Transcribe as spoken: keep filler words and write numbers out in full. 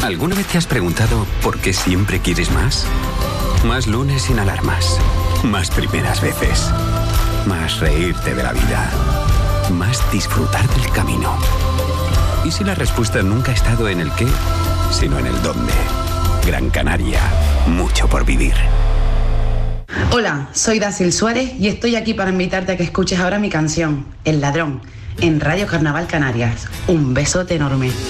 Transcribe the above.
¿Alguna vez te has preguntado por qué siempre quieres más? Más lunes sin alarmas. Más primeras veces. Más reírte de la vida. Más disfrutar del camino. ¿Y si la respuesta nunca ha estado en el qué, sino en el dónde? Gran Canaria. Mucho por vivir. Hola, soy Dacil Suárez y estoy aquí para invitarte a que escuches ahora mi canción, El Ladrón, en Radio Carnaval Canarias. Un besote enorme.